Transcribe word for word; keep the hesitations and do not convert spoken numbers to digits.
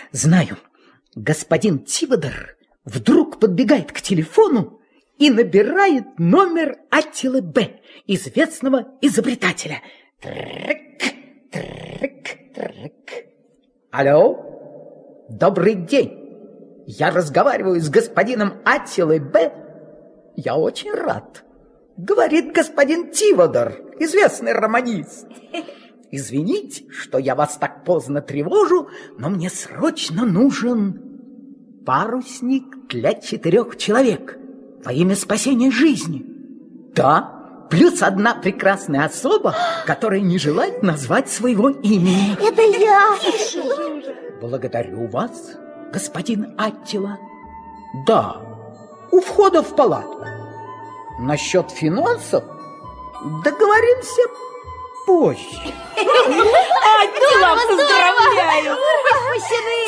Знаю, господин Тиводор вдруг подбегает к телефону и набирает номер Аттилы Б, известного изобретателя. Трык, трык, трык. Алло, добрый день. Я разговариваю с господином Аттилой Б. Я очень рад. Говорит господин Тиводор, известный романист. Извините, что я вас так поздно тревожу, но мне срочно нужен парусник для четырех человек во имя спасения жизни. Да, плюс одна прекрасная особа, которая не желает назвать своего имени. Это я. Благодарю вас, господин Аттила. Да, у входа в палатку. Насчет финансов договоримся позже. Аттила, поздравляю!